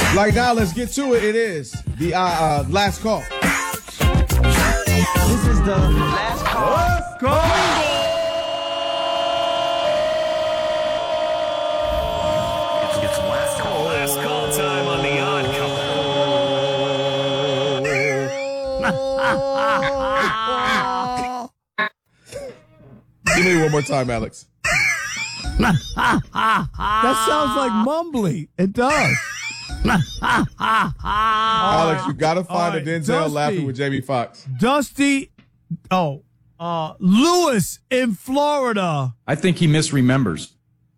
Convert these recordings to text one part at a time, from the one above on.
Like now, let's get to it. It is the last call. This is the last call. Let's go. It's last call time on the Odd Couple. Give me one more time, Alex. That sounds like mumbly. It does. Alex, you got to find a Denzel Dusty. laughing with Jamie Foxx. Dusty, Lewis in Florida. I think he misremembers.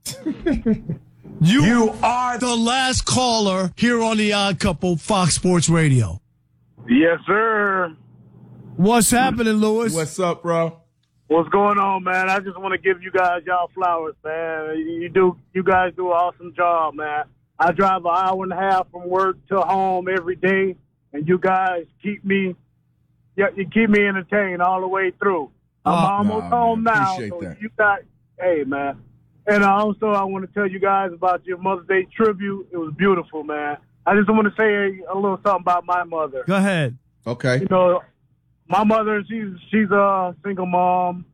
You are the last caller here on the Odd Couple, Fox Sports Radio. Yes, sir. What's happening, Lewis? What's up, bro? What's going on, man? I just want to give you guys y'all flowers, man. You guys do an awesome job, man. I drive an hour and a half from work to home every day, and you guys keep me entertained all the way through. I'm almost home now. Appreciate So that. you guys, hey, man. And also, I want to tell you guys about your Mother's Day tribute. It was beautiful, man. I just want to say a little something about my mother. Go ahead. Okay. You know, my mother, she's a single mom,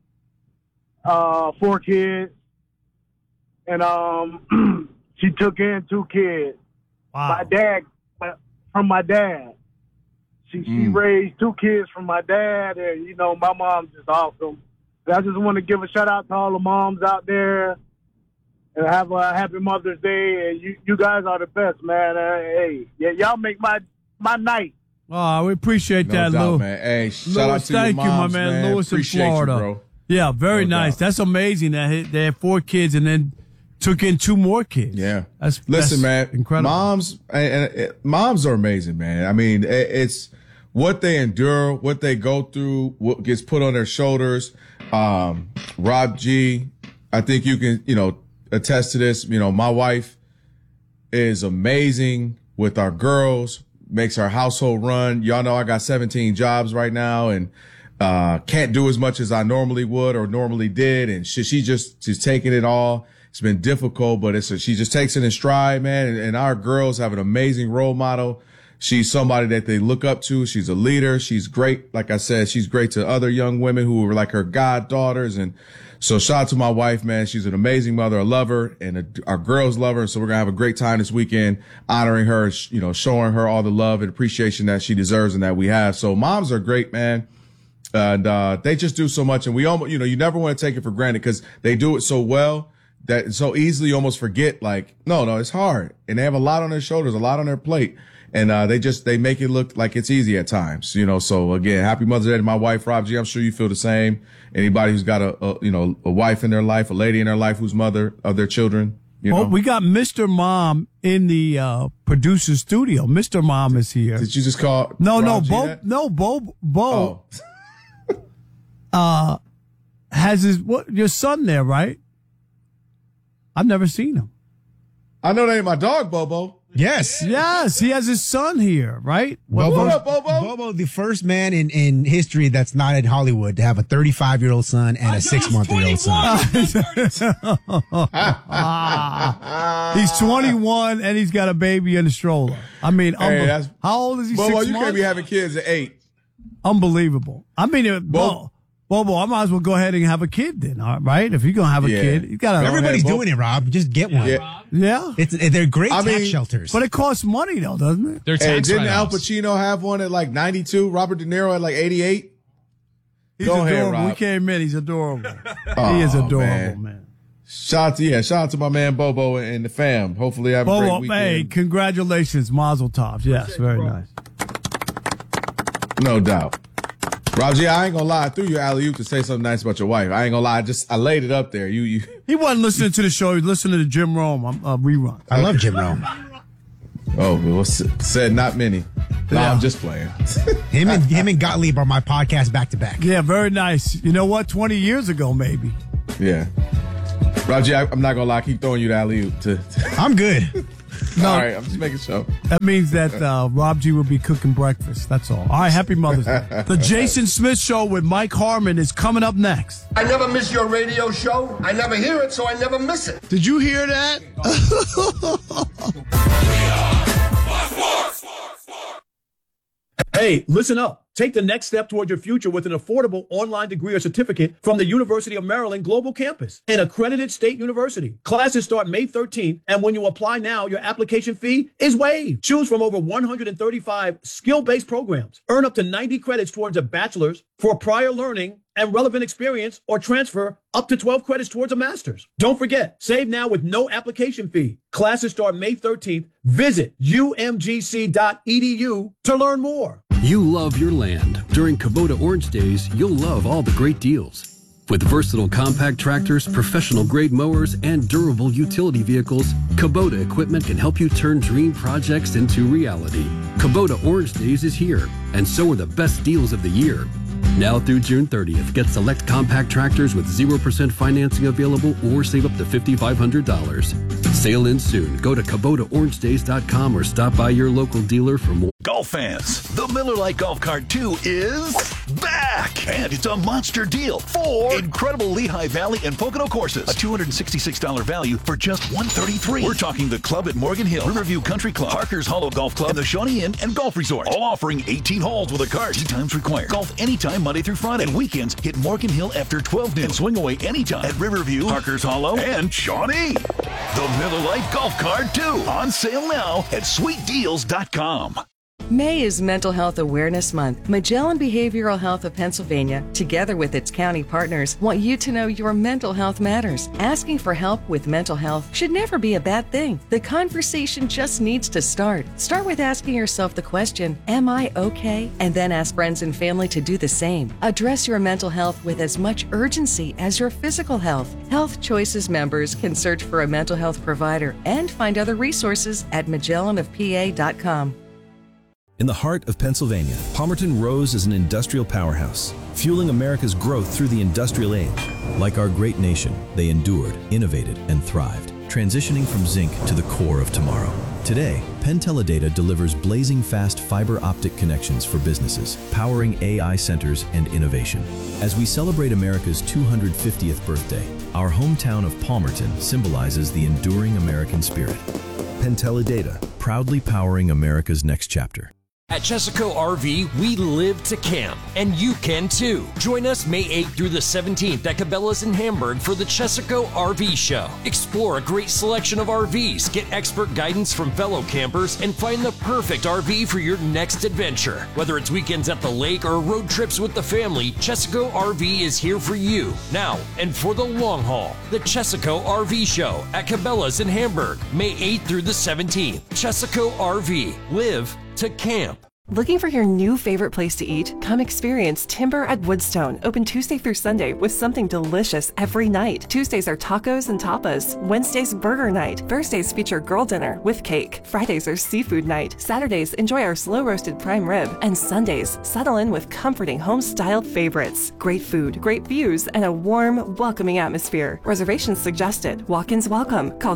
4 kids, and she took in 2 kids. Wow. From my dad. She raised 2 kids from my dad, and, you know, my mom's just awesome. And I just want to give a shout-out to all the moms out there, and have a happy Mother's Day. And you guys are the best, man. Hey, y'all make my night. Oh, we appreciate No that, doubt, Lou. man. Hey, shout Lewis, out to your thank moms, you, my man. Lewis in Appreciate Florida. you, bro. Yeah, very No nice. doubt. That's amazing that they had 4 kids and then took in 2 more kids. Yeah. that's Listen, man. incredible. Moms are amazing, man. I mean, it's what they endure, what they go through, what gets put on their shoulders. Rob G, I think you can, attest to this. You know, my wife is amazing with our girls, makes our household run. Y'all know I got 17 jobs right now and can't do as much as I normally would or normally did. And she's taking it all. It's been difficult, but she just takes it in stride, man. And our girls have an amazing role model. She's somebody that they look up to. She's a leader. She's great. Like I said, she's great to other young women who are like her goddaughters. And so shout out to my wife, man. She's an amazing mother. I love her, and our girls love her. So we're going to have a great time this weekend honoring her, showing her all the love and appreciation that she deserves and that we have. So moms are great, man. And they just do so much. And we almost, you never want to take it for granted because they do it so well that so easily you almost forget, like, no, it's hard. And they have a lot on their shoulders, a lot on their plate. And they make it look like it's easy at times, So again, happy Mother's Day to my wife, Rob G. I'm sure you feel the same. Anybody who's got a wife in their life, a lady in their life who's mother of their children, Well, we got Mr. Mom in the producer studio. Mr. Mom is here. Did you just call? No, Rob G Bo. that? No, Bo. Oh. Has your son there, right? I've never seen him. I know that ain't my dog, Bobo. Yes. Yes, he has his son here, right? What up, Bobo? Bobo, the first man in history that's not in Hollywood to have a 35-year-old son and a 6-month-old son. He's 21 and he's got a baby in a stroller. I mean, how old is he? Bobo, 6 you months? can't be having kids at 8. Unbelievable. I mean, Bobo, I might as well go ahead and have a kid then, all right? If you're going to have a kid, you got to. Everybody's doing it, Rob. Just get one. Yeah. They're great tax shelters. But it costs money, though, doesn't it? They're tax didn't Al write-offs. Pacino have one at like 92? Robert De Niro at like 88? He's Go adorable. ahead, Rob. We came in. He's adorable. He is adorable, man. Shout out to my man Bobo and the fam. Hopefully, have a great Bobo, weekend. hey, congratulations, Mazel Tov. Yes, very nice. No doubt. Rob G, I ain't gonna lie. I threw you alley-oop to say something nice about your wife. I ain't gonna lie. I laid it up there. You. He wasn't listening to the show. He was listening to Jim Rome rerun. I love Jim Rome. Oh, well, said not many. No, I'm just playing. Him and Gottlieb are my podcast back to back. Yeah, very nice. You know what? 20 years ago, maybe. Yeah. Rob G, I'm not gonna lie. I keep throwing you the alley-oop. I'm good. No, all right, I'm just making sure. That means that Rob G will be cooking breakfast. That's all. All right, happy Mother's Day. The Jason Smith Show with Mike Harmon is coming up next. I never miss your radio show. I never hear it, so I never miss it. Did you hear that? Hey, listen up. Take the next step toward your future with an affordable online degree or certificate from the University of Maryland Global Campus, an accredited state university. Classes start May 13th, and when you apply now, your application fee is waived. Choose from over 135 skill-based programs. Earn up to 90 credits towards a bachelor's for prior learning and relevant experience, or transfer up to 12 credits towards a master's. Don't forget, save now with no application fee. Classes start May 13th. Visit umgc.edu to learn more. You love your land. During Kubota Orange Days, you'll love all the great deals. With versatile compact tractors, professional-grade mowers, and durable utility vehicles, Kubota equipment can help you turn dream projects into reality. Kubota Orange Days is here, and so are the best deals of the year. Now through June 30th, get select compact tractors with 0% financing available or save up to $5,500. Sail in soon. Go to KubotaOrangeDays.com or stop by your local dealer for more. Golf fans, the Miller Lite Golf Cart 2 is back! And it's a monster deal. 4 incredible Lehigh Valley and Pocono courses. A $266 value for just $133. We're talking the club at Morgan Hill, Riverview Country Club, Parker's Hollow Golf Club, and the Shawnee Inn and Golf Resort. All offering 18 holes with a cart. Tee times required. Golf anytime Monday through Friday. And weekends, hit Morgan Hill after 12 noon. And swing away anytime at Riverview, Parker's Hollow, and Shawnee. The Miller Lite Golf Cart 2. On sale now at sweetdeals.com. May is Mental Health Awareness Month. Magellan Behavioral Health of Pennsylvania, together with its county partners, want you to know your mental health matters. Asking for help with mental health should never be a bad thing. The conversation just needs to start. Start with asking yourself the question, am I okay? And then ask friends and family to do the same. Address your mental health with as much urgency as your physical health. Health Choices members can search for a mental health provider and find other resources at MagellanofPA.com. In the heart of Pennsylvania, Palmerton rose as an industrial powerhouse, fueling America's growth through the industrial age. Like our great nation, they endured, innovated, and thrived, transitioning from zinc to the core of tomorrow. Today, Penn Teledata delivers blazing fast fiber optic connections for businesses, powering AI centers and innovation. As we celebrate America's 250th birthday, our hometown of Palmerton symbolizes the enduring American spirit. Penn Teledata, proudly powering America's next chapter. At Chesaco RV, we live to camp, and you can too. Join us May 8th through the 17th at Cabela's in Hamburg for the Chesaco RV Show. Explore a great selection of RVs, get expert guidance from fellow campers, and find the perfect RV for your next adventure. Whether it's weekends at the lake or road trips with the family, Chesaco RV is here for you, now and for the long haul. The Chesaco RV Show at Cabela's in Hamburg, May 8th through the 17th. Chesaco RV, live to camp. Looking for your new favorite place to eat? Come experience Timber at Woodstone, open Tuesday through Sunday with something delicious every night. Tuesdays are tacos and tapas. Wednesdays, burger night. Thursdays feature girl dinner with cake. Fridays are seafood night. Saturdays, enjoy our slow-roasted prime rib. And Sundays, settle in with comforting home-styled favorites. Great food, great views, and a warm, welcoming atmosphere. Reservations suggested. Walk-ins welcome. Call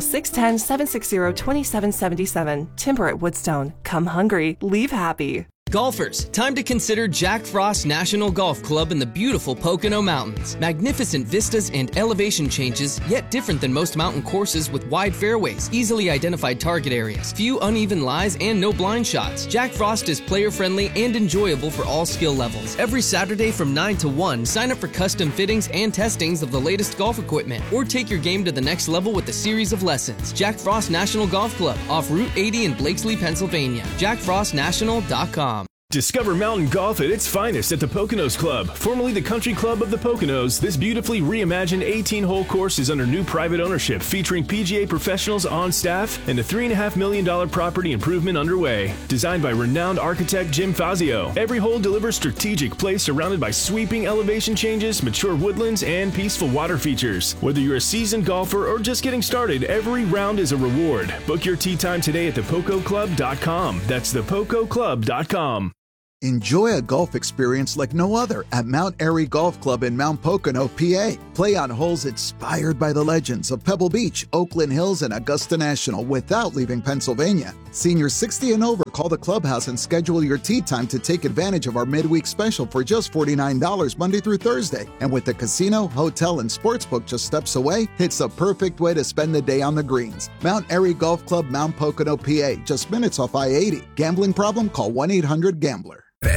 610-760-2777. Timber at Woodstone. Come hungry, leave happy. Golfers, time to consider Jack Frost National Golf Club in the beautiful Pocono Mountains. Magnificent vistas and elevation changes, yet different than most mountain courses with wide fairways, easily identified target areas, few uneven lies, and no blind shots. Jack Frost is player-friendly and enjoyable for all skill levels. Every Saturday from 9 to 1, sign up for custom fittings and testings of the latest golf equipment, or take your game to the next level with a series of lessons. Jack Frost National Golf Club, off Route 80 in Blakesley, Pennsylvania. JackFrostNational.com. Discover mountain golf at its finest at the Poconos Club, formerly the Country Club of the Poconos. This beautifully reimagined 18-hole course is under new private ownership, featuring PGA professionals on staff and a $3.5 million property improvement underway. Designed by renowned architect Jim Fazio, every hole delivers strategic play surrounded by sweeping elevation changes, mature woodlands, and peaceful water features. Whether you're a seasoned golfer or just getting started, every round is a reward. Book your tee time today at thepococlub.com. That's thepococlub.com. Enjoy a golf experience like no other at Mount Airy Golf Club in Mount Pocono, PA. Play on holes inspired by the legends of Pebble Beach, Oakland Hills, and Augusta National without leaving Pennsylvania. Seniors 60 and over, call the clubhouse and schedule your tee time to take advantage of our midweek special for just $49 Monday through Thursday. And with the casino, hotel, and sportsbook just steps away, it's the perfect way to spend the day on the greens. Mount Airy Golf Club, Mount Pocono, PA, just minutes off I-80. Gambling problem? Call 1-800-GAMBLER.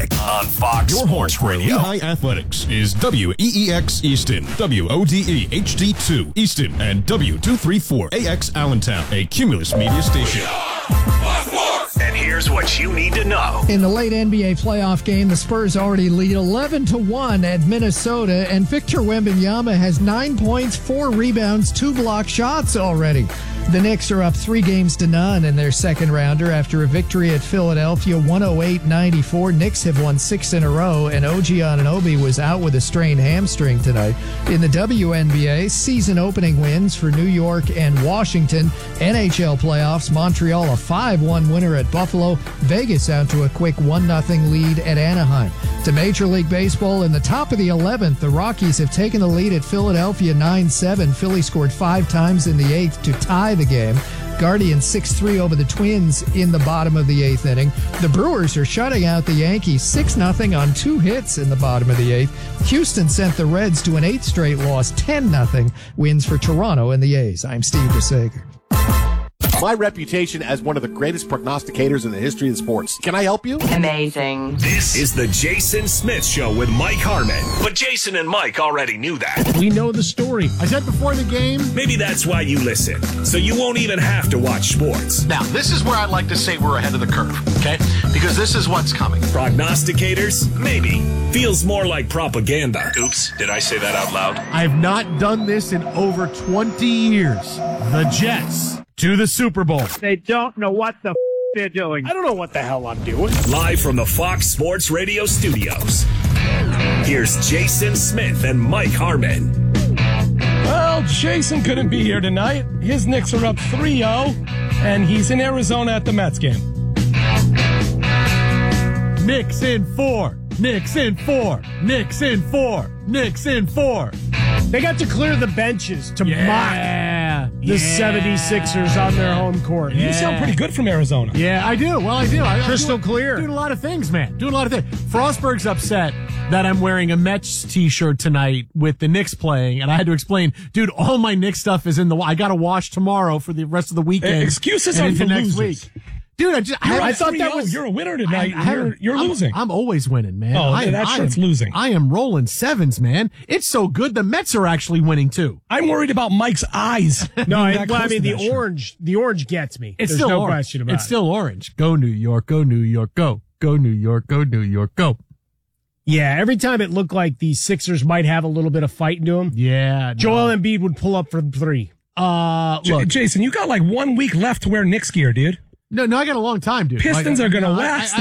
Back on Fox Your home Sports for Radio. Lehigh Athletics is WEEX Easton, WODE HD2 Easton, and W234AX Allentown, a Cumulus Media station. And here's what you need to know. In the late NBA playoff game, the Spurs already lead 11-1 at Minnesota, and Victor Wembanyama has 9 points, 4 rebounds, 2 block shots already. The Knicks are up 3-0 in their second rounder after a victory at Philadelphia, 108-94. Knicks have won 6 in a row, and OG Anunoby was out with a strained hamstring tonight. In the WNBA, season opening wins for New York and Washington. NHL playoffs, Montreal a 5-1 winner at Buffalo. Vegas out to a quick 1-0 lead at Anaheim. To Major League Baseball, in the top of the 11th, the Rockies have taken the lead at Philadelphia 9-7. Philly scored 5 times in the 8th to tie the game. Guardians 6-3 over the Twins in the bottom of the 8th inning. The Brewers are shutting out the Yankees 6-0 on 2 hits in the bottom of the 8th. Houston sent the Reds to an 8th straight loss, 10-0 wins for Toronto and the A's. I'm Steve DeSager. My reputation as one of the greatest prognosticators in the history of sports. Can I help you? Amazing. This is the Jason Smith Show with Mike Harmon. But Jason and Mike already knew that. We know the story. I said before the game. Maybe that's why you listen. So you won't even have to watch sports. Now, this is where I'd like to say we're ahead of the curve, okay? Because this is what's coming. Prognosticators? Maybe. Feels more like propaganda. Oops, did I say that out loud? I've not done this in over 20 years. The Jets to the Super Bowl. They don't know what the they're doing. I don't know what the hell I'm doing. Live from the Fox Sports Radio studios. Here's Jason Smith and Mike Harmon. Well, Jason couldn't be here tonight. His Knicks are up 3-0, and he's in Arizona at the Mets game. Knicks in 4. Knicks in 4. Knicks in 4. Knicks in 4. They got to clear the benches to mock the 76ers on their home court. You sound pretty good from Arizona. Yeah, I do. Well, I do. Crystal clear. Doing a lot of things, man. Doing a lot of things. Frostberg's upset that I'm wearing a Mets t-shirt tonight with the Knicks playing, and I had to explain, dude, all my Knicks stuff is in the I got to wash tomorrow for the rest of the weekend. Excuses are for next losers. week. Dude, I thought that was... You're a winner tonight. You're losing. I'm always winning, man. Oh, that shirt's losing. I am rolling sevens, man. It's so good. The Mets are actually winning, too. I'm worried about Mike's eyes. No, I mean, the orange gets me. It's There's still no orange. question about it. It's still orange. Go New York, go New York, go. Go New York, go New York, go. Yeah, every time it looked like the Sixers might have a little bit of fight into them. Yeah. Joel Embiid would pull up from 3. Look, Jason, you got like 1 week left to wear Knicks gear, dude. No, I got a long time, dude. Pistons are going to last.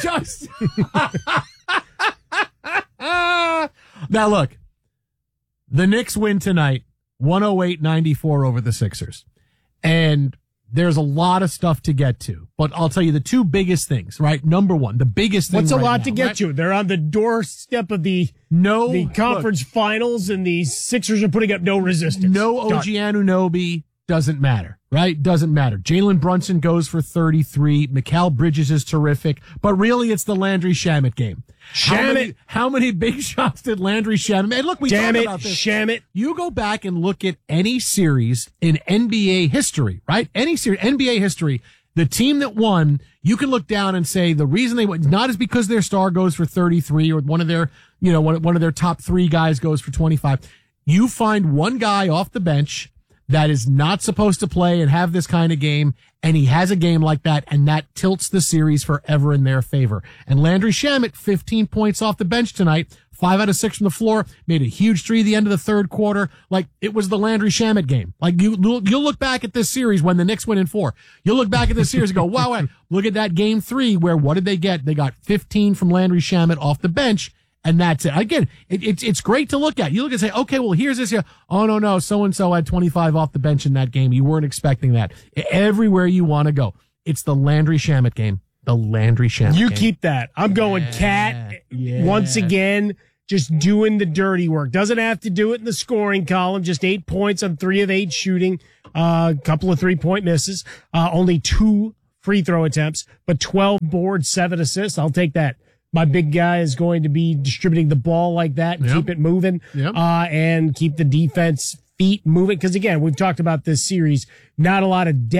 Now, look, the Knicks win tonight, 108-94 over the Sixers. And there's a lot of stuff to get to. But I'll tell you the 2 biggest things, right? Number 1, the biggest thing. What's a right lot now, to get right? to? They're on the doorstep of the conference finals, and the Sixers are putting up no resistance. No OG Anunoby. Doesn't matter, right? Doesn't matter. Jalen Brunson goes for 33. Mikal Bridges is terrific. But really, it's the Landry Shamet game. How many big shots did Landry Shamet? And look, we talked about this. Shamet. You go back and look at any series in NBA history, right? Any series, NBA history, the team that won, you can look down and say the reason they won, not is because their star goes for 33 or one of their top 3 guys goes for 25. You find one guy off the bench that is not supposed to play and have this kind of game, and he has a game like that, and that tilts the series forever in their favor. And Landry Shamet, 15 points off the bench tonight, 5 out of 6 from the floor, made a huge 3 at the end of the third quarter. Like, it was the Landry Shamet game. Like, you'll look back at this series when the Knicks win in 4. You'll look back at this series and go, wow, look at that game 3 where what did they get? They got 15 from Landry Shamet off the bench. And that's it. Again, it's great to look at. You look and say, okay, well, here's this here. Oh, no, so-and-so had 25 off the bench in that game. You weren't expecting that. Everywhere you want to go. It's the Landry Shamet game. The Landry Shamet game. You keep that. I'm going Cat once again, just doing the dirty work. Doesn't have to do it in the scoring column. Just 8 points on 3 of 8 shooting. A couple of 3-point misses. Only 2 free throw attempts, but 12 boards, 7 assists. I'll take that. My big guy is going to be distributing the ball like that and keep it moving, and keep the defense feet moving. Because again, we've talked about this series, not a lot of depth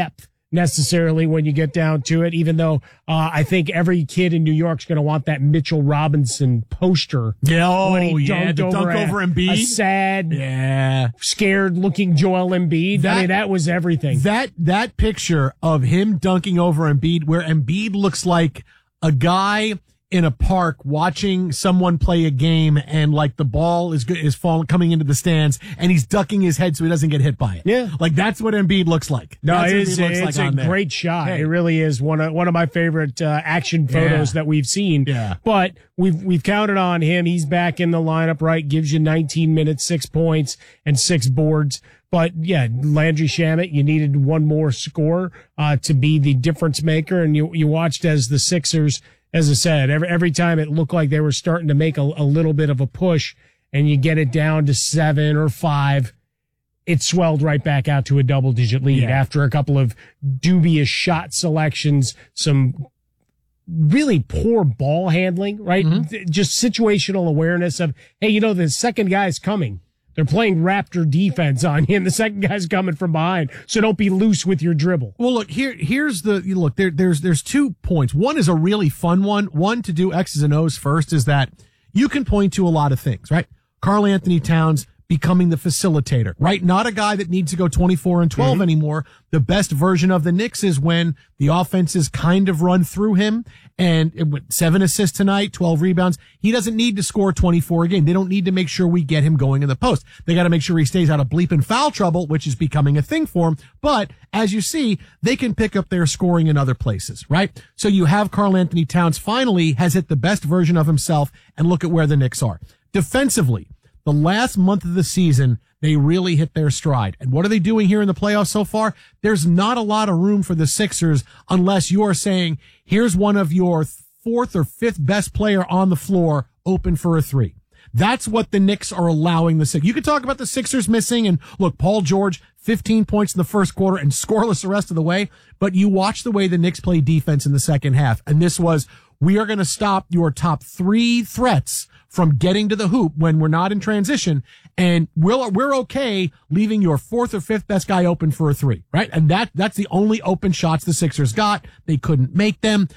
necessarily when you get down to it, even though I think every kid in New York's going to want that Mitchell Robinson poster. Yeah, when he dunk over Embiid. A sad, scared-looking Joel Embiid. That was everything. That picture of him dunking over Embiid, where Embiid looks like a guy in a park watching someone play a game, and like the ball is falling, coming into the stands, and he's ducking his head so he doesn't get hit by it. Yeah, like that's what Embiid looks like. No, it's a great shot. Hey. It really is one of my favorite action photos that we've seen. Yeah, but we've counted on him. He's back in the lineup, right? Gives you 19 minutes, 6 points, and 6 boards. But yeah, Landry Shamet, you needed one more score to be the difference maker, and you watched as the Sixers. As I said, every time it looked like they were starting to make a little bit of a push, and you get it down to 7 or 5, it swelled right back out to a double-digit lead after a couple of dubious shot selections, some really poor ball handling, right? Mm-hmm. Just situational awareness of, hey, the second guy's coming. They're playing Raptor defense on you, and the second guy's coming from behind. So don't be loose with your dribble. Well, look, here's there's 2 points. One is a really fun one. One, to do X's and O's first, is that you can point to a lot of things, right? Karl Anthony Towns becoming the facilitator, right? Not a guy that needs to go 24 and 12 anymore. The best version of the Knicks is when the offenses kind of run through him, and 7 assists tonight, 12 rebounds. He doesn't need to score 24 a game. They don't need to make sure we get him going in the post. They got to make sure he stays out of bleeping foul trouble, which is becoming a thing for him. But as you see, they can pick up their scoring in other places, right? So you have Karl Anthony Towns finally has hit the best version of himself, and look at where the Knicks are. Defensively, the last month of the season, they really hit their stride. And what are they doing here in the playoffs so far? There's not a lot of room for the Sixers unless you are saying, here's one of your 4th or 5th best player on the floor open for a 3. That's what the Knicks are allowing the Sixers. You could talk about the Sixers missing, and look, Paul George, 15 points in the first quarter and scoreless the rest of the way. But you watch the way the Knicks play defense in the second half. And this was, we are going to stop your top 3 threats from getting to the hoop when we're not in transition, and we're okay leaving your 4th or 5th best guy open for a 3, right? And that's the only open shots the Sixers got. They couldn't make them.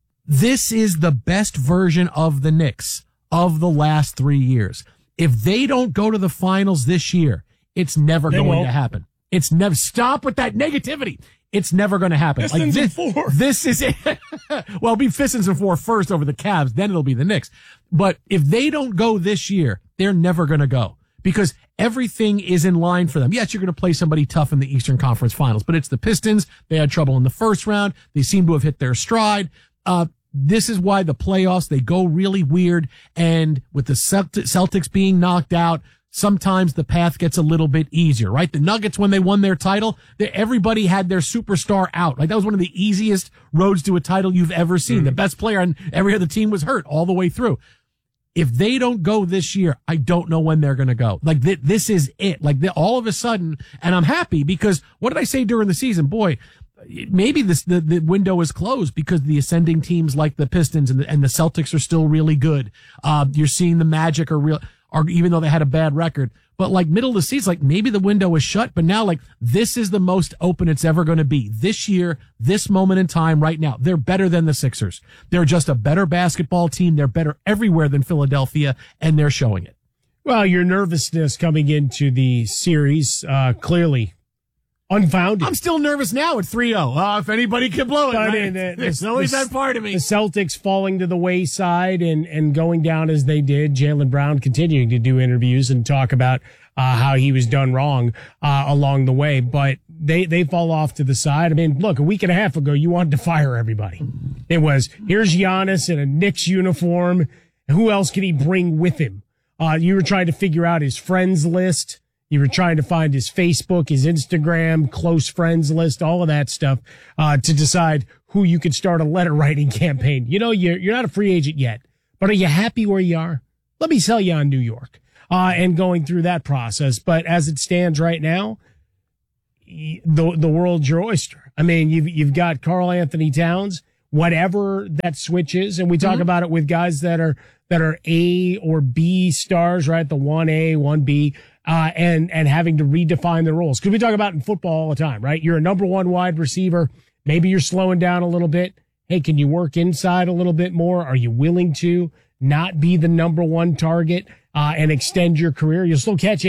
This is the best version of the Knicks of the last 3 years. If they don't go to the finals this year, it's never going to happen. It's never. Stop with that negativity. It's never going to happen. Pistons in 4. This is it. Well, it'll be Pistons in 4 first over the Cavs. Then it'll be the Knicks. But if they don't go this year, they're never going to go because everything is in line for them. Yes, you're going to play somebody tough in the Eastern Conference Finals, but it's the Pistons. They had trouble in the first round. They seem to have hit their stride. This is why the playoffs, they go really weird. And with the Celtics being knocked out, sometimes the path gets a little bit easier, right? The Nuggets, when they won their title, everybody had their superstar out. Like that was one of the easiest roads to a title you've ever seen. The best player on every other team was hurt all the way through. If they don't go this year, I don't know when they're going to go. Like this is it. Like all of a sudden, and I'm happy because what did I say during the season? Boy, maybe the window is closed because the ascending teams like the Pistons and the Celtics are still really good. You're seeing the Magic are even though they had a bad record, but like middle of the season, like maybe the window is shut, but now like this is the most open it's ever going to be this year, this moment in time right now. They're better than the Sixers. They're just a better basketball team. They're better everywhere than Philadelphia, and they're showing it. Well, your nervousness coming into the series, clearly unfounded. I'm still nervous now at 3-0. If anybody can blow it, there's always that part of me. The Celtics falling to the wayside and going down as they did. Jaylen Brown continuing to do interviews and talk about how he was done wrong along the way, but they fall off to the side. I mean, look, a week and a half ago, you wanted to fire everybody. It was, here's Giannis in a Knicks uniform. Who else can he bring with him? You were trying to figure out his friends list. You were trying to find his Facebook, his Instagram, close friends list, all of that stuff, to decide who you could start a letter writing campaign. You're not a free agent yet, but are you happy where you are? Let me sell you on New York, and going through that process. But as it stands right now, the world's your oyster. I mean, you've got Karl Anthony Towns, whatever that switch is. And we talk about it with guys that are A or B stars, right? The 1A, 1B. And having to redefine the roles. Because we talk about in football all the time, right? You're a number 1 wide receiver. Maybe you're slowing down a little bit. Hey, can you work inside a little bit more? Are you willing to not be the number one target and extend your career? You'll still catch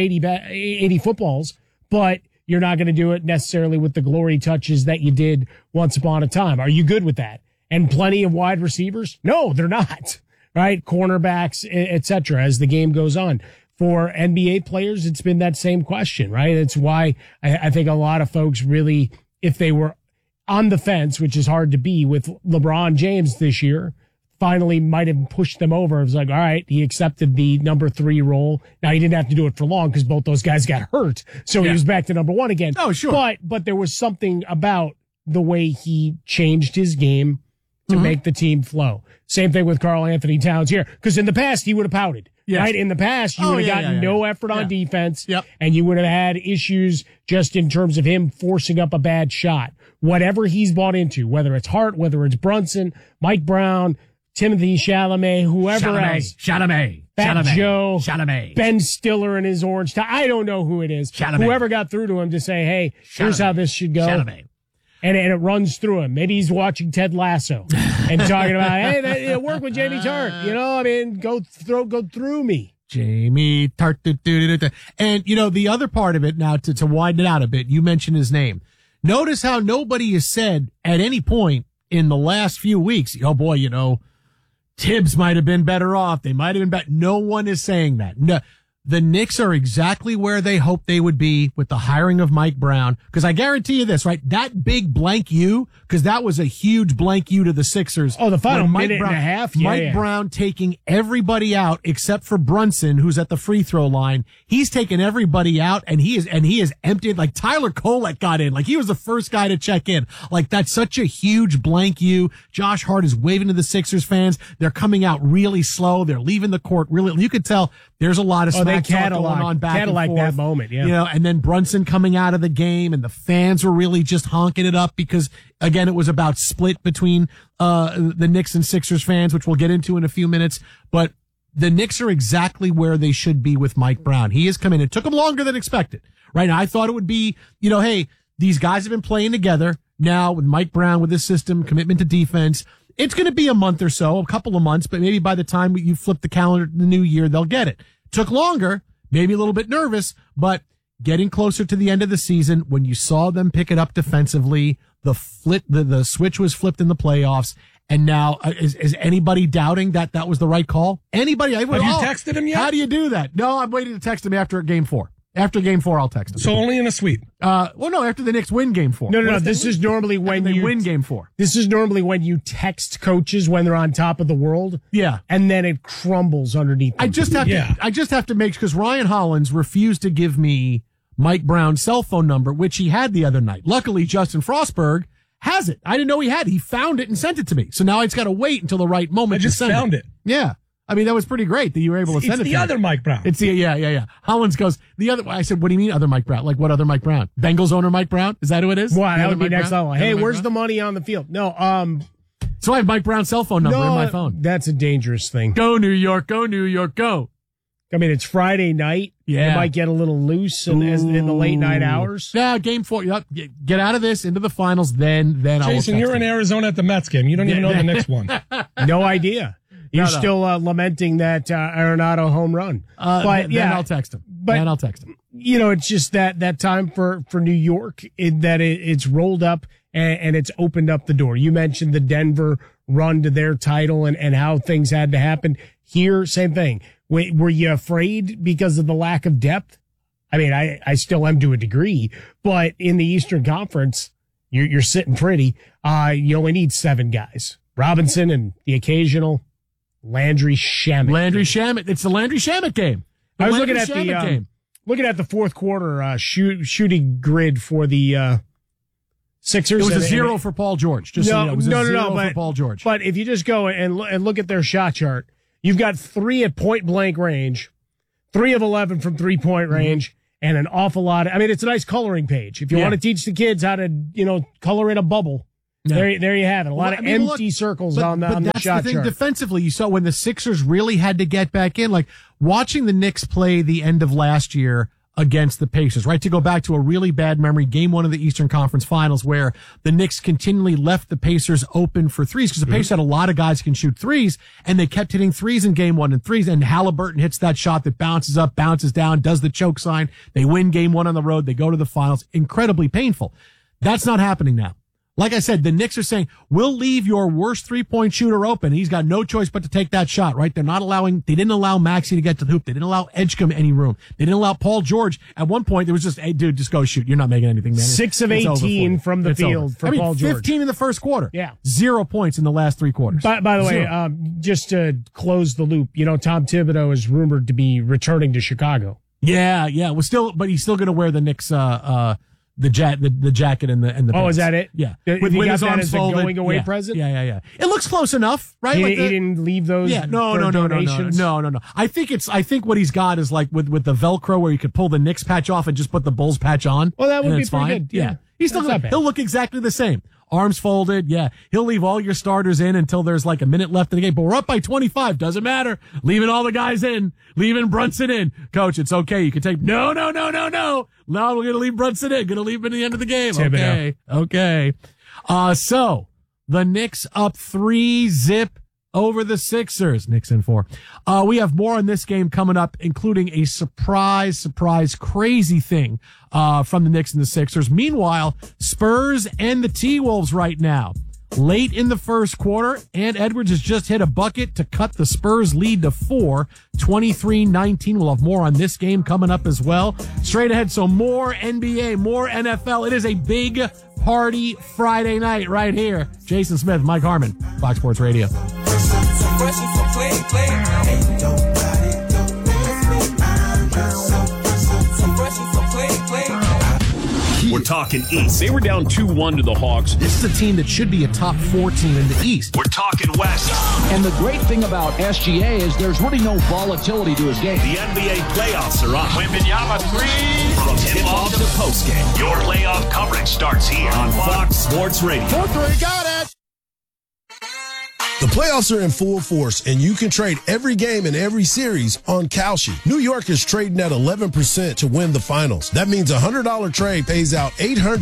80 footballs, but you're not going to do it necessarily with the glory touches that you did once upon a time. Are you good with that? And plenty of wide receivers? No, they're not, right? Cornerbacks, et cetera, as the game goes on. For NBA players, it's been that same question, right? It's why I think a lot of folks really, if they were on the fence, which is hard to be with LeBron James this year, finally might have pushed them over. It was like, all right, he accepted the number 3 role. Now he didn't have to do it for long because both those guys got hurt. So he was back to number 1 again. Oh, sure. But there was something about the way he changed his game to make the team flow. Same thing with Karl Anthony Towns here. Because in the past, he would have pouted. Yes. Right? In the past, you would have gotten no effort on defense. Yep. And you would have had issues just in terms of him forcing up a bad shot. Whatever he's bought into, whether it's Hart, whether it's Brunson, Mike Brown, Timothy Chalamet, whoever else. Chalamet. Fat Joe. Chalamet. Ben Stiller and his orange tie. I don't know who it is. Chalamet. Whoever got through to him to say, hey, here's how this should go. Chalamet. And it runs through him. Maybe he's watching Ted Lasso and talking about, hey, work with Jamie Tart. You know, I mean, go through me. Jamie Tart. And, you know, the other part of it now, to wind it out a bit, you mentioned his name. Notice how nobody has said at any point in the last few weeks, oh boy, you know, Tibbs might have been better off. They might have been better. No one is saying that. No. The Knicks are exactly where they hoped they would be with the hiring of Mike Brown. Because I guarantee you this, right? That big blank U, because that was a huge blank U to the Sixers. Oh, the final minute and a half? Mike Brown taking everybody out except for Brunson, who's at the free throw line. He's taken everybody out, and he is emptied. Like Tyler Kolek got in. Like he was the first guy to check in. Like that's such a huge blank U. Josh Hart is waving to the Sixers fans. They're coming out really slow. They're leaving the court really. You could tell there's a lot of smack talk going on back and forth. That moment, yeah. You know, and then Brunson coming out of the game, and the fans were really just honking it up because, again, it was about split between the Knicks and Sixers fans, which we'll get into in a few minutes. But the Knicks are exactly where they should be with Mike Brown. He has come in. It took him longer than expected. Right now, I thought it would be, you know, hey, these guys have been playing together now with Mike Brown, with his system, commitment to defense. It's going to be a month or so, a couple of months, but maybe by the time you flip the calendar to the new year, they'll get it. Took longer, maybe a little bit nervous, but getting closer to the end of the season, when you saw them pick it up defensively, the switch was flipped in the playoffs. And now, is anybody doubting that was the right call? Anybody? Have you texted him yet? How do you do that? No, I'm waiting to text him after Game 4. After Game 4, I'll text him. So only in a sweep? Well, no, after the Knicks win Game 4. No. This is normally when they win Game 4. This is normally when you text coaches when they're on top of the world. Yeah. And then it crumbles underneath them. I just have to make, because Ryan Hollins refused to give me Mike Brown's cell phone number, which he had the other night. Luckily, Justin Frostberg has it. I didn't know he had it. He found it and sent it to me. So now I just got to wait until the right moment. I just found it. Yeah. I mean, that was pretty great that you were able to send it to me. It's the other Mike Brown. It's yeah. Hollins goes, the other, I said, what do you mean other Mike Brown? Like what other Mike Brown? Bengals owner Mike Brown? Is that who it is? Wow, that would be next level. Hey, where's the money on the field? No, so I have Mike Brown's cell phone number in my phone. That's a dangerous thing. Go New York, go. I mean, it's Friday night. Yeah. It might get a little loose in the late night hours. Yeah, Game 4. Get out of this, into the finals, then I'll Jason, you're in Arizona at the Mets game. You don't even know the next one. No idea. You're still lamenting that Arenado home run. But then I'll text him. You know, it's just that time for New York it's rolled up and it's opened up the door. You mentioned the Denver run to their title and how things had to happen. Here, same thing. Were you afraid because of the lack of depth? I mean, I still am to a degree, but in the Eastern Conference, you're sitting pretty. You only need 7 guys. Robinson and the occasional Landry Shamet. It's the Landry Shamet game. I was looking at the fourth quarter shooting grid for the Sixers. It was a 0 for Paul George. Just so you know, it was a 0 for Paul George. But if you just go and look at their shot chart, you've got 3 at point blank range, 3 of 11 from 3-point range, and an awful lot. I mean, it's a nice coloring page. If you want to teach the kids how to, color in a bubble. No. There you have it. A lot of empty circles on the shot chart. Defensively, you saw when the Sixers really had to get back in, like watching the Knicks play the end of last year against the Pacers, right? To go back to a really bad memory, game 1 of the Eastern Conference Finals, where the Knicks continually left the Pacers open for threes, because the Pacers had a lot of guys who can shoot threes, and they kept hitting threes in game 1 and threes, and Halliburton hits that shot that bounces up, bounces down, does the choke sign. They win game 1 on the road. They go to the finals. Incredibly painful. That's not happening now. Like I said, the Knicks are saying, we'll leave your worst three-point shooter open. He's got no choice but to take that shot, right? They didn't allow Maxey to get to the hoop. They didn't allow Edgecombe any room. They didn't allow Paul George. At one point, it was just, hey, dude, just go shoot. You're not making anything, man. 6 of 18 from the field for Paul George. 15 in the first quarter. Yeah. 0 points in the last 3 quarters. By the way, just to close the loop, Tom Thibodeau is rumored to be returning to Chicago. Yeah. But he's still going to wear the Knicks, the jacket and the pants. Oh, is that it? Yeah. With his arms folded. Going away present? Yeah. It looks close enough, right? He didn't leave those. Yeah. No. I think what he's got is like with the Velcro where you could pull the Knicks patch off and just put the Bulls patch on. Well, that would be pretty fine. Good. Yeah. He'll look exactly the same. Arms folded. Yeah. He'll leave all your starters in until there's like a minute left in the game. But we're up by 25. Doesn't matter. Leaving all the guys in. Leaving Brunson in. Coach, it's okay. You can take, no. No, we're going to leave Brunson in. Going to leave him at the end of the game. Okay. So the Knicks up 3-0 over the Sixers. Knicks in 4. We have more on this game coming up, including a surprise, crazy thing, from the Knicks and the Sixers. Meanwhile, Spurs and the T-Wolves right now. Late in the first quarter, Ant Edwards has just hit a bucket to cut the Spurs lead to 4, 23-19. We'll have more on this game coming up as well. Straight ahead, so more NBA, more NFL. It is a big party Friday night right here. Jason Smith, Mike Harmon, Fox Sports Radio. We're talking East. They were down 2-1 to the Hawks. This is a team that should be a top 4 team in the East. We're talking West. And the great thing about SGA is there's really no volatility to his game. The NBA playoffs are on. Wembanyama 3. From tip-off to postgame, your playoff coverage starts here on Fox Sports Radio. 4-3, got it! The playoffs are in full force, and you can trade every game in every series on Kalshi. New York is trading at 11% to win the finals. That means a $100 trade pays out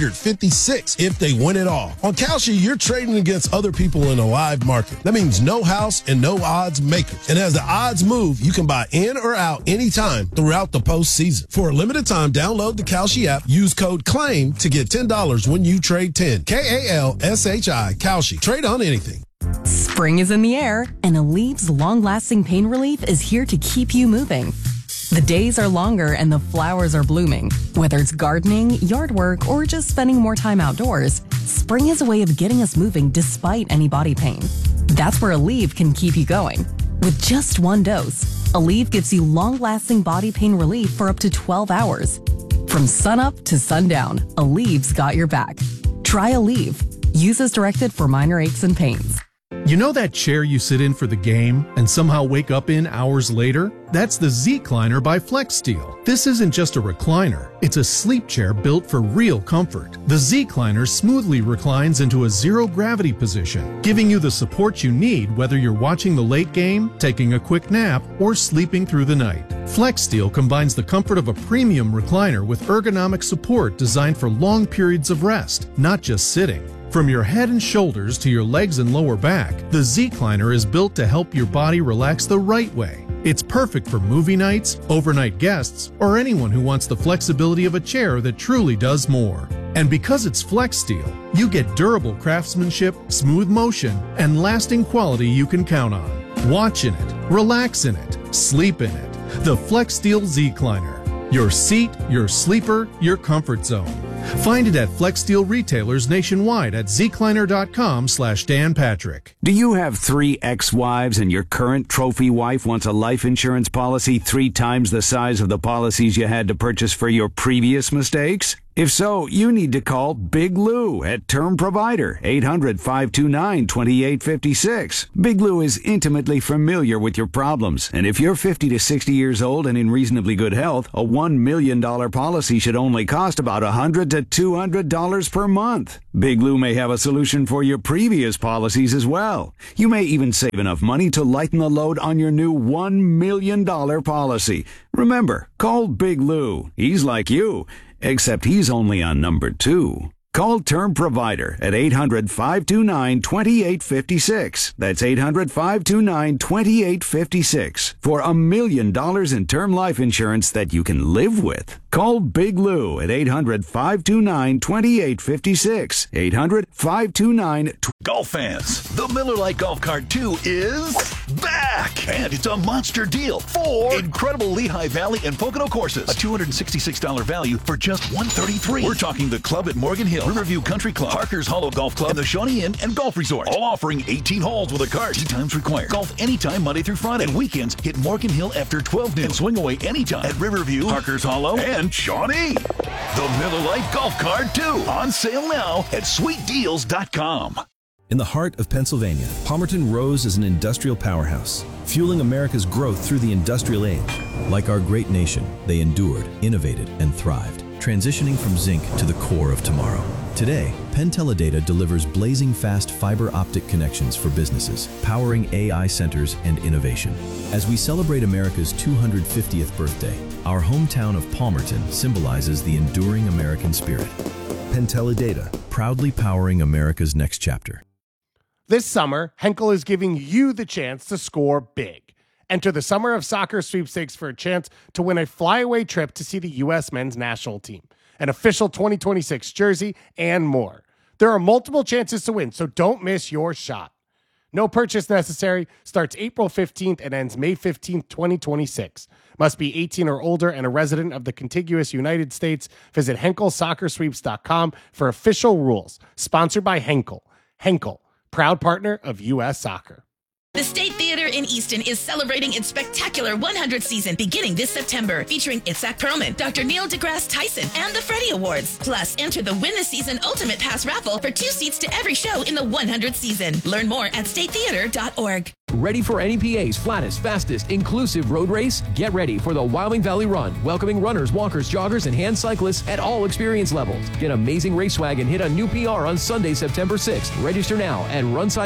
$856 if they win it all. On Kalshi, you're trading against other people in a live market. That means no house and no odds makers. And as the odds move, you can buy in or out anytime throughout the postseason. For a limited time, download the Kalshi app, use code CLAIM to get $10 when you trade 10. Kalshi, Kalshi. Trade on anything. Spring is in the air, and Aleve's long-lasting pain relief is here to keep you moving. The days are longer and the flowers are blooming. Whether it's gardening, yard work, or just spending more time outdoors, spring is a way of getting us moving despite any body pain. That's where Aleve can keep you going. With just 1 dose, Aleve gives you long-lasting body pain relief for up to 12 hours. From sunup to sundown, Aleve's got your back. Try Aleve. Use as directed for minor aches and pains. You know that chair you sit in for the game and somehow wake up in hours later? That's the Z-Cliner by FlexSteel. This isn't just a recliner. It's a sleep chair built for real comfort. The Z-Cliner smoothly reclines into a zero-gravity position, giving you the support you need whether you're watching the late game, taking a quick nap, or sleeping through the night. FlexSteel combines the comfort of a premium recliner with ergonomic support designed for long periods of rest, not just sitting. From your head and shoulders to your legs and lower back, the Z-Cliner is built to help your body relax the right way. It's perfect for movie nights, overnight guests, or anyone who wants the flexibility of a chair that truly does more. And because it's FlexSteel, you get durable craftsmanship, smooth motion, and lasting quality you can count on. Watch in it, relax in it, sleep in it. The FlexSteel Z-Cliner. Your seat, your sleeper, your comfort zone. Find it at FlexSteel retailers nationwide at zcliner.com/Dan Patrick. Do you have 3 ex-wives and your current trophy wife wants a life insurance policy 3 times the size of the policies you had to purchase for your previous mistakes? If so, you need to call Big Lou at Term Provider, 800-529-2856. Big Lou is intimately familiar with your problems, and if you're 50 to 60 years old and in reasonably good health, a $1 million policy should only cost about $100 to $200 per month. Big Lou may have a solution for your previous policies as well. You may even save enough money to lighten the load on your new $1 million policy. Remember, call Big Lou. He's like you, except he's only on number 2. Call Term Provider at 800-529-2856. That's 800-529-2856 for $1 million in term life insurance that you can live with. Call Big Lou at 800-529-2856. 800-529... Golf fans, the Miller Lite Golf Cart 2 is back! And it's a monster deal. 4 incredible Lehigh Valley and Pocono courses. A $266 value for just $133. We're talking the club at Morgan Hill, Riverview Country Club, Parker's Hollow Golf Club, and the Shawnee Inn and Golf Resort. All offering 18 holes with a cart. Tee times required. Golf anytime Monday through Friday. And weekends, hit Morgan Hill after 12 noon. And swing away anytime at Riverview, Parker's Hollow, and Shawnee. The Miller Lite Golf Cart 2. On sale now at sweetdeals.com. In the heart of Pennsylvania, Palmerton rose as an industrial powerhouse, fueling America's growth through the industrial age. Like our great nation, they endured, innovated, and thrived, transitioning from zinc to the core of tomorrow. Today, Penn Teledata delivers blazing fast fiber optic connections for businesses, powering AI centers and innovation. As we celebrate America's 250th birthday, our hometown of Palmerton symbolizes the enduring American spirit. Penn Teledata, proudly powering America's next chapter. This summer, Henkel is giving you the chance to score big. Enter the Summer of Soccer sweepstakes for a chance to win a flyaway trip to see the U.S. men's national team, an official 2026 jersey, and more. There are multiple chances to win, so don't miss your shot. No purchase necessary, starts April 15th and ends May 15th, 2026. Must be 18 or older and a resident of the contiguous United States. Visit HenkelSoccerSweeps.com for official rules. Sponsored by Henkel. Henkel, proud partner of U.S. Soccer. The State Theater in Easton is celebrating its spectacular 100th season beginning this September, featuring Itzhak Perlman, Dr. Neil deGrasse Tyson, and the Freddie Awards. Plus, enter the Win the Season Ultimate Pass raffle for 2 seats to every show in the 100th season. Learn more at statetheater.org. Ready for NEPA's flattest, fastest, inclusive road race? Get ready for the Wyoming Valley Run, welcoming runners, walkers, joggers, and hand cyclists at all experience levels. Get amazing race swag and hit a new PR on Sunday, September 6th. Register now at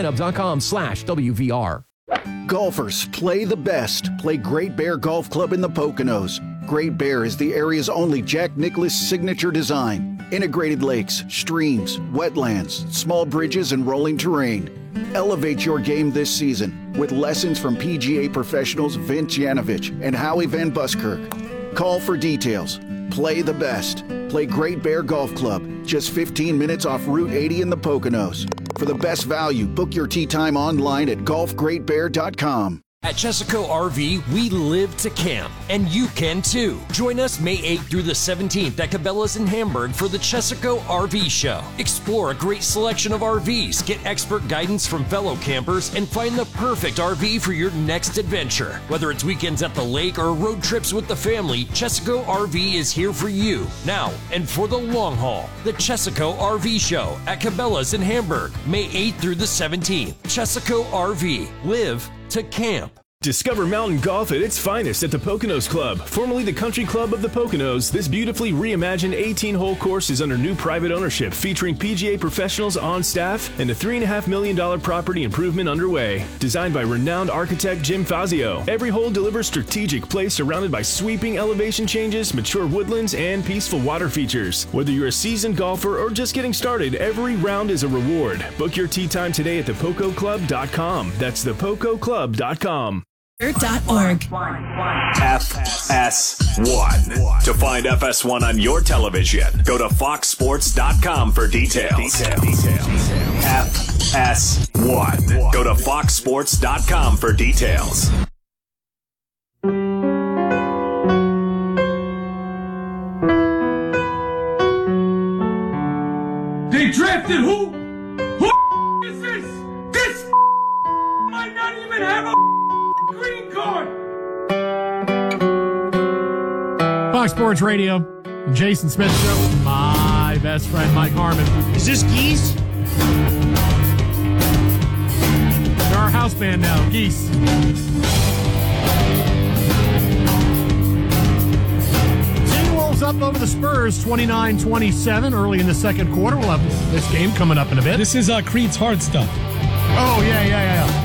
runsignup.com/WVR. Golfers, play the best. Play Great Bear Golf Club in the Poconos. Great Bear is the area's only Jack Nicklaus signature design. Integrated lakes, streams, wetlands, small bridges, and rolling terrain. Elevate your game this season with lessons from PGA professionals Vince Yanovich and Howie Van Buskirk. Call for details. Play the best. Play Great Bear Golf Club, just 15 minutes off Route 80 in the Poconos. For the best value, book your tee time online at golfgreatbear.com. At Chesaco RV, we live to camp, and you can too. Join us May 8th through the 17th at Cabela's in Hamburg for the Chesaco RV Show. Explore a great selection of RVs, get expert guidance from fellow campers, and find the perfect RV for your next adventure. Whether it's weekends at the lake or road trips with the family, Chesaco RV is here for you, now and for the long haul. The Chesaco RV Show at Cabela's in Hamburg, May 8th through the 17th. Chesaco RV, live to camp. Discover mountain golf at its finest at the Poconos Club, formerly the Country Club of the Poconos. This beautifully reimagined 18-hole course is under new private ownership, featuring PGA professionals on staff and a $3.5 million property improvement underway. Designed by renowned architect Jim Fazio, every hole delivers strategic play surrounded by sweeping elevation changes, mature woodlands, and peaceful water features. Whether you're a seasoned golfer or just getting started, every round is a reward. Book your tee time today at thepococlub.com. That's thepococlub.com. .org. FS1. To find FS1 on your television, go to foxsports.com for details. FS1. Go to foxsports.com for details. They drafted who? Who is this? This might not even have a green card. Fox Sports Radio, Jason Smith Show. best friend, Mike Harmon. Is this Geese? They're our house band now, Geese. T-Wolves up over the Spurs, 29-27, early in the second quarter. We'll have this game coming up in a bit. This is Creed's Hard Stuff. Oh, yeah.